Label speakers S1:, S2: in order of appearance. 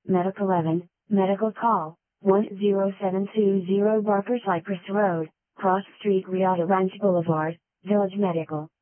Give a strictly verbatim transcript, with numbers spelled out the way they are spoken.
S1: Medic eleven, Medical Call, one zero seven two zero Barker Cypress Road, Cross Street Riata Ranch Boulevard, Village Medical.